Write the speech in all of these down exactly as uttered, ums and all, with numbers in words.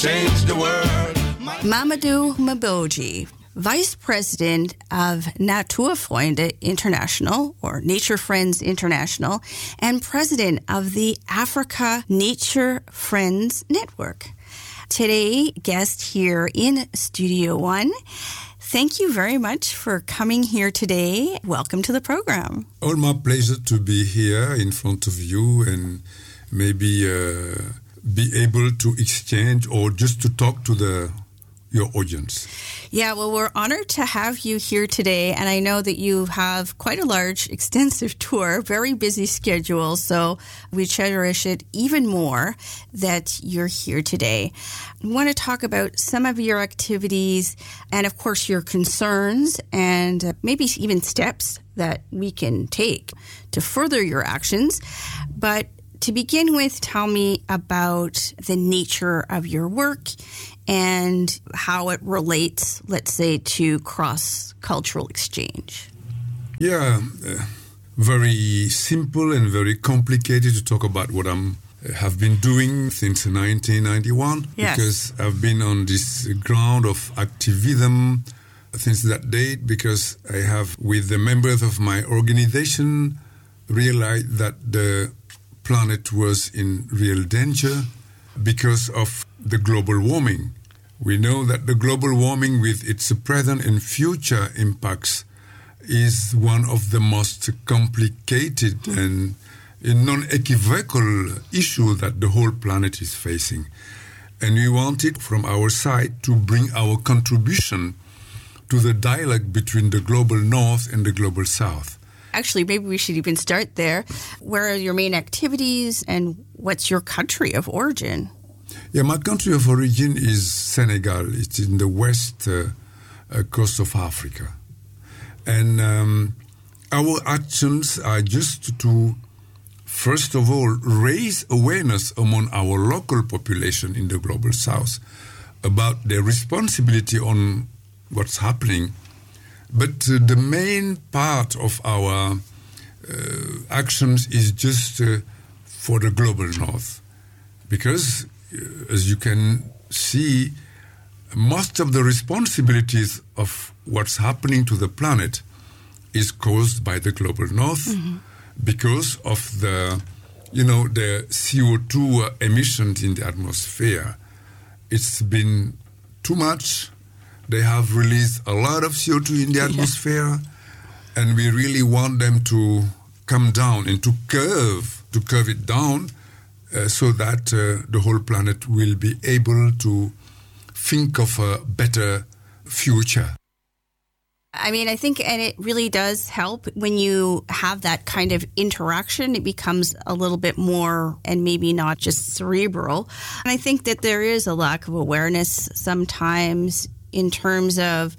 change the world. Mamadou Mboji, Vice President of Natuurfreunde International, or Nature Friends International, and President of the Africa Nature Friends Network. Today, guest here in Studio One. Thank you very much for coming here today. Welcome to the program. All my pleasure to be here in front of you and maybe uh, be able to exchange or just to talk to the your audience. Yeah, well, we're honored to have you here today, and I know that you have quite a large, extensive tour, very busy schedule, so we cherish it even more that you're here today. We want to talk about some of your activities and, of course, your concerns and uh, maybe even steps that we can take to further your actions. But to begin with, tell me about the nature of your work and how it relates, let's say, to cross-cultural exchange. Yeah, uh, very simple and very complicated to talk about what I'm uh, have been doing since nineteen ninety-one. Yes. Because I've been on this ground of activism since that date, because I have, with the members of my organization, realized that the planet was in real danger because of the global warming. We know that the global warming, with its present and future impacts, is one of the most complicated mm. and non-equivocal issue that the whole planet is facing. And we wanted from our side to bring our contribution to the dialogue between the global north and the global south. Actually, maybe we should even start there. Where are your main activities and what's your country of origin? Yeah, my country of origin is Senegal. It's in the west uh, uh, coast of Africa. And um, our actions are just to, first of all, raise awareness among our local population in the global south about their responsibility on what's happening. But uh, the main part of our uh, actions is just uh, for the global north. Because, uh, as you can see, most of the responsibilities of what's happening to the planet is caused by the global north mm-hmm. because of the, you know, the C O two emissions in the atmosphere. It's been too much. They have released a lot of C O two in the atmosphere, yeah. and we really want them to come down and to curve, to curve it down uh, so that uh, the whole planet will be able to think of a better future. I mean, I think, and it really does help when you have that kind of interaction. It becomes a little bit more, and maybe not just cerebral. And I think that there is a lack of awareness sometimes in terms of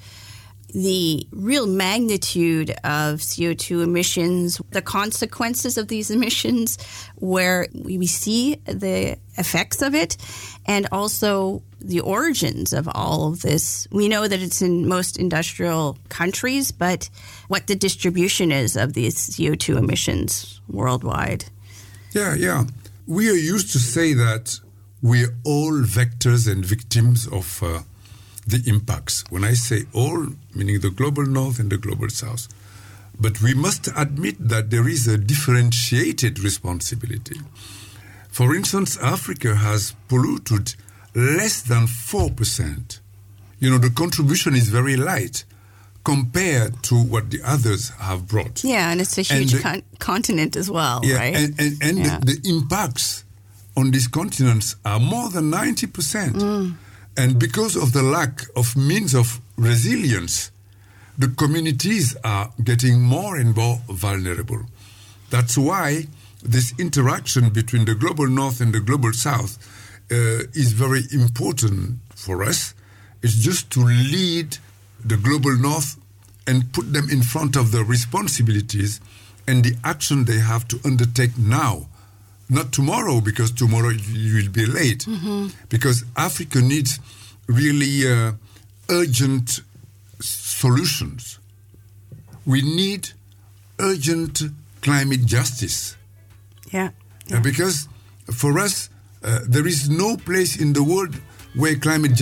the real magnitude of C O two emissions, the consequences of these emissions, where we see the effects of it, and also the origins of all of this. We know that it's in most industrial countries, but what the distribution is of these C O two emissions worldwide. Yeah, yeah. We are used to say that we're all vectors and victims of uh, the impacts. When I say all, meaning the global north and the global south. But we must admit that there is a differentiated responsibility. For instance, Africa has polluted less than four percent. You know, the contribution is very light compared to what the others have brought. Yeah, and it's a huge the, con- continent as well, yeah, right? And, and, and yeah. the, the impacts on these continents are more than ninety percent. Mm. And because of the lack of means of resilience, the communities are getting more and more vulnerable. That's why this interaction between the global north and the global south uh, is very important for us. It's just to lead the global north and put them in front of the responsibilities and the action they have to undertake now. Not tomorrow, because tomorrow you will be late. Mm-hmm. Because Africa needs really uh, urgent solutions. We need urgent climate justice. Yeah. yeah. Uh, because for us, uh, there is no place in the world where climate